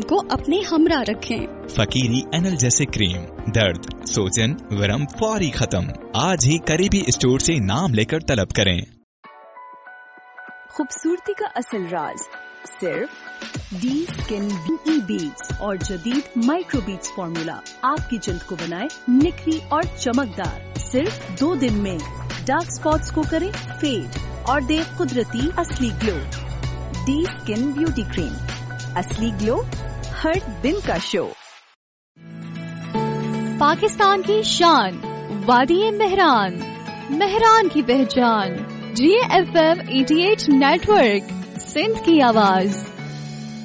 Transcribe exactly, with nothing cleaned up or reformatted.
को अपने हमरा रखें। फकीरी एनाल्जेसिक क्रीम, दर्द, सोजन, वरम फौरी खत्म। आज ही करीबी स्टोर से नाम लेकर तलब करें। खूबसूरती का असल राज सिर्फ डी स्किन ब्यूटी बीट्स और जदीद माइक्रो बीट्स फॉर्मूला आपकी जल्द को बनाए निखरी और चमकदार। सिर्फ दो दिन में डार्क स्पॉट्स को करे फेड और दे कुदरती असली glow. D skin beauty cream, असली ग्लो हर दिन का शो। पाकिस्तान की शान, वादी मेहरान, मेहरान की पहचान। जी एफ एम अठासी नेटवर्क, सिंध की आवाज।